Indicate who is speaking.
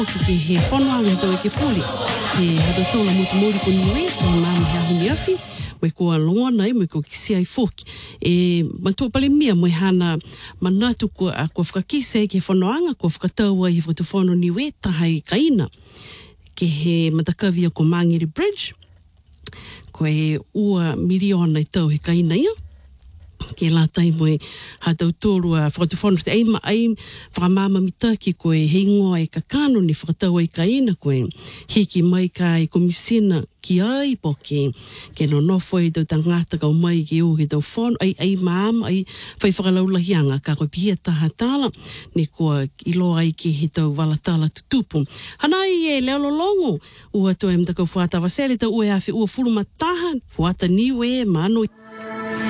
Speaker 1: Ke he whanoanga tau ke puli. He hata tōla mutu mori ko niwe, ke māma hea huni awhi, mo e kua longona mo e kua kisia i fōki. Matua pale mia mo e hana manatu kua whakakise ke whanoanga, kua whakataua i whakatu whono niwe, tahai kaina. Ke he matakawia ko Mangere Bridge, ko e ua miliona i tau he kaina ia. Ke la tai mo e hatau tōru a whakatu whono te ai whakamama mitaki ko e heingoa e kakano ni whakataua i kaina ko e hiki mai ka e komisina ki ai po ke no nofo e tau tangata kau mai ki o ke tau whono ai maama ai whai whakalaulahianga ka koe pihia taha tala ni kua ilo ai ke he tau walatala tutupu. Hanai e leololongo ua toa e mtakau whuata wasele tau ue hawhi ua furumataha whuata niwe mano